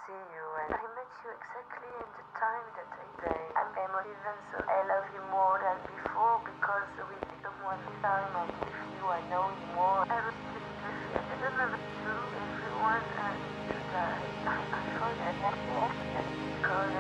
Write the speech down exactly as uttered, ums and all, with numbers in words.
see you, and I met you exactly in the time that I say. I'm emotive, so I love you more than before because with someone this time I'm with you, I know you more. I really, I don't know what to do.